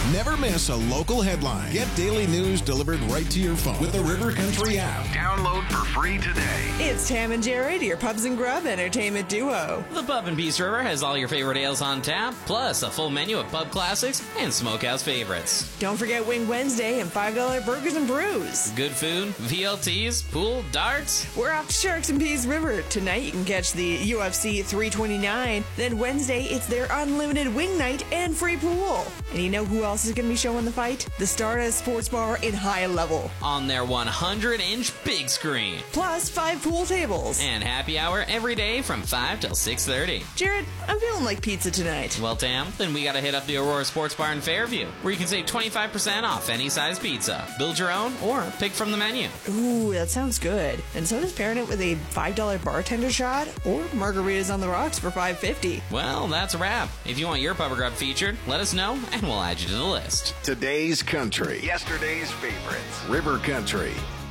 Never miss a local headline. Get daily news delivered right to your phone with the River Country app. Download for free today. It's Tam and Jared, your Pubs and Grub entertainment duo. The Pub and Peace River has all your favorite ales on tap, plus a full menu of pub classics and smokehouse favorites. Don't forget Wing Wednesday and $5 burgers and brews. Good food, VLTs, pool, darts. We're off to Sharks and Peas River. Tonight you can catch the UFC 329. Then Wednesday, it's their unlimited wing night and free pool. And you know who else is going to be showing the fight? The Stardust Sports Bar in High Level. On their 100-inch big screen. Plus 5 pool tables. And happy hour every day from 5 till 6:30. Jared, I'm feeling like pizza tonight. Well, Tam, then we gotta hit up the Aurora Sports Bar in Fairview, where you can save 25% off any size pizza. Build your own or pick from the menu. Ooh, that sounds good. And so does pairing it with a $5 bartender shot or margaritas on the rocks for $5.50. Well, that's a wrap. If you want your Pub or Grub featured, let us know and we'll add you to the list. Today's country. Yesterday's favorites. River Country.